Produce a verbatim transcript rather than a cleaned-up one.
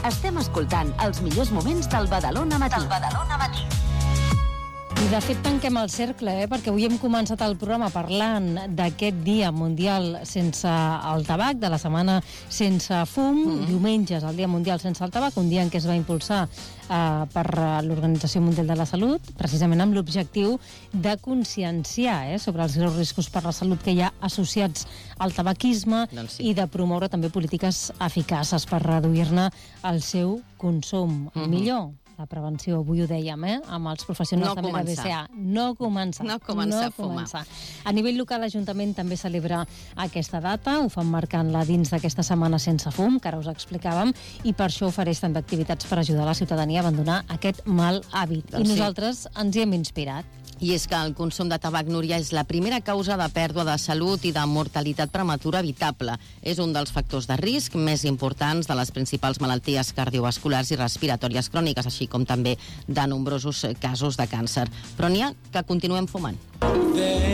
Estem escoltant els millors moments del Badalona Matí. Del Badalona Matí. I de fet tanquem el cercle, eh? Perquè avui hem començat el programa parlant d'aquest dia mundial sense el tabac, de la setmana sense fum. Mm. Diumenge és el dia mundial sense el tabac, un dia en què es va impulsar eh, per l'Organització Mundial de la Salut, precisament amb l'objectiu de conscienciar eh, sobre els greus riscos per la salut que hi ha associats al tabaquisme, doncs sí, i de promoure també polítiques eficaces per reduir-ne el seu consum. Mm-hmm. Millor la prevenció, avui ho dèiem, eh? Amb els professionals no també començar. de B C A. No començar. No començar no a fumar. Començar. A nivell local, l'Ajuntament també celebra aquesta data, ho fan marcant-la dins d'aquesta setmana sense fum, que ara us explicàvem, i per això ofereix tant d'activitats per ajudar la ciutadania a abandonar aquest mal hàbit. Doncs I nosaltres sí, ens hi hem inspirat. I és que el consum de tabac, Núria, és la primera causa de pèrdua de salut i de mortalitat prematura evitable. És un dels factors de risc més importants de les principals malalties cardiovasculars i respiratòries cròniques, així com també de nombrosos casos de càncer. Però n'hi ha que continuem fumant.